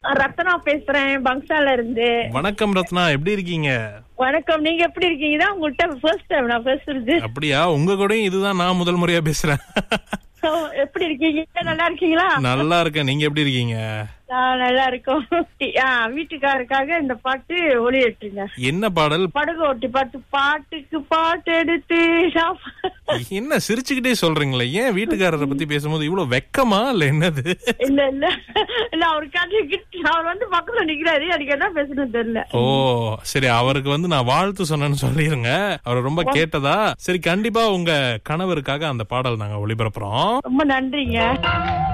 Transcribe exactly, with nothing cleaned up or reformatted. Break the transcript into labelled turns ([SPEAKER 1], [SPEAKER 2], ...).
[SPEAKER 1] ரத்னா பேசுறேன் பங்சால இருந்து.
[SPEAKER 2] வணக்கம் ரத்னா, எப்படி இருக்கீங்க?
[SPEAKER 1] வணக்கம், நீங்க எப்படி இருக்கீங்க? உங்கள்கிட்ட ஃபர்ஸ்ட் டைம் நான் பேசுறது.
[SPEAKER 2] அப்படியா? உங்க கூடயும் இதுதான் நான் முதல் முறையா பேசுறேன்.
[SPEAKER 1] எப்படி இருக்கீங்க? நல்லா இருக்கீங்களா?
[SPEAKER 2] நல்லா இருக்கேன், நீங்க எப்படி இருக்கீங்க?
[SPEAKER 1] நல்லா இருக்கும். வீட்டுக்காரருக்காக இந்த பாட்டு ஒளியேற்றுங்க.
[SPEAKER 2] என்ன பாடல்?
[SPEAKER 1] படகு ஓட்டி பாட்டு. பாட்டுக்கு பாட்டு எடுத்து
[SPEAKER 2] என்ன சிரிச்சுக்கிட்டே சொல்றீங்களே? ஏன் வீட்டுக்காரரை பத்தி பேசும்போது இவ்வளவு வெக்கமா இல்ல என்னது?
[SPEAKER 1] இல்ல இல்ல இல்ல அவரு காட்டு அவர் வந்து பக்கத்துல நிக்கிறாரு, எனக்கு என்ன பேசணும் தெரியல.
[SPEAKER 2] ஓ சரி, அவருக்கு வந்து நான் வாழ்த்து சொன்னேன்னு சொல்லிருங்க. அவர் ரொம்ப கேட்டதா. சரி, கண்டிப்பா உங்க கணவருக்காக அந்த பாடல் நாங்க ஒளிபரப்புறோம்.
[SPEAKER 1] ரொம்ப நன்றிங்க.